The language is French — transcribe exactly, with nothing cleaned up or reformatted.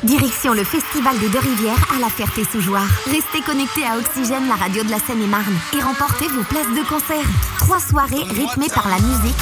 Direction le Festival des Deux-Rivières à la Ferté-sous-Jouarre. Restez connectés à Oxygène, la radio de la Seine-et-Marne, et remportez vos places de concert. Trois soirées rythmées par la musique